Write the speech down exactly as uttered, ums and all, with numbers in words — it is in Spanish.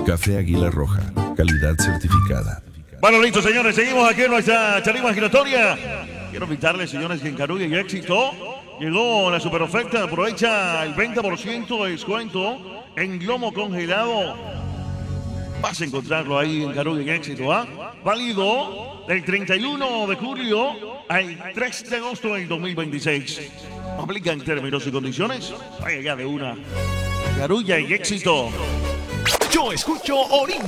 Café Águila Roja, calidad certificada. Bueno, listo, señores, seguimos aquí en nuestra charima giratoria. Quiero invitarles, señores, que en Carulla y Éxito llegó la super oferta. Aprovecha el veinte por ciento de descuento en lomo congelado. Vas a encontrarlo ahí en Carulla y Éxito, ¿ah? Válido del treinta y uno de julio al tres de agosto del dos mil veintiséis. Aplican términos y condiciones. Vaya ya de una. Carulla y Éxito. Yo escucho Orín.